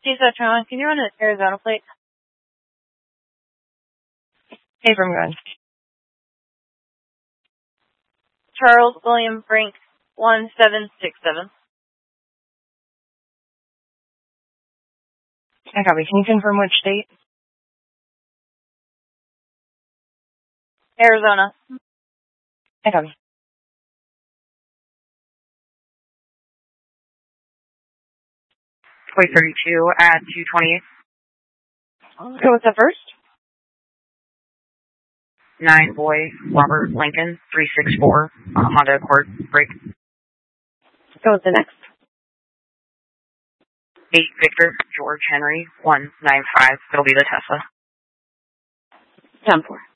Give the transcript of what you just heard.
T-Setron, can you run an Arizona plate? Abram gun. Charles William Brink, 1767. I copy. Can you confirm which state? Arizona. I copy. Plate 32 at 228. Go with the first. 9 Boy Robert Lincoln 364 Honda Accord brake. Go with the next. 8 Victor George Henry 195. It'll be the Tesla. 10-4.